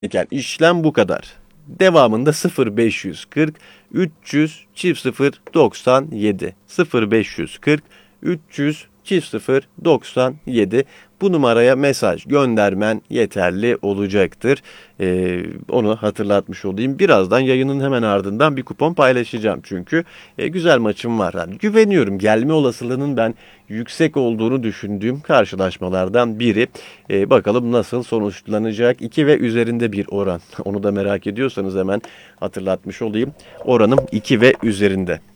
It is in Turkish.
işlem bu kadar. Devamında 0540 300 0 97 0540 300 0 97 bu numaraya mesaj göndermen yeterli olacaktır. Onu hatırlatmış olayım. Birazdan yayının hemen ardından bir kupon paylaşacağım çünkü güzel maçım var. Yani güveniyorum, gelme olasılığının ben yüksek olduğunu düşündüğüm karşılaşmalardan biri. Bakalım nasıl sonuçlanacak. 2 ve üzerinde bir oran. Onu da merak ediyorsanız hemen hatırlatmış olayım. Oranım 2 ve üzerinde.